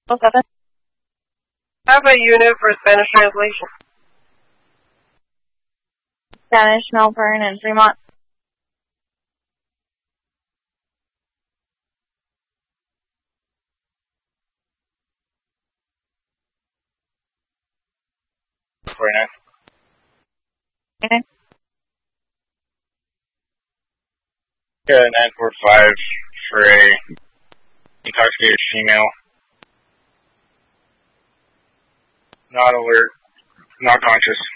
7. Have a unit for Spanish translation. Spanish, Melbourne, and Fremont. Okay. Yeah, 945 for a intoxicated female. Not alert, not conscious.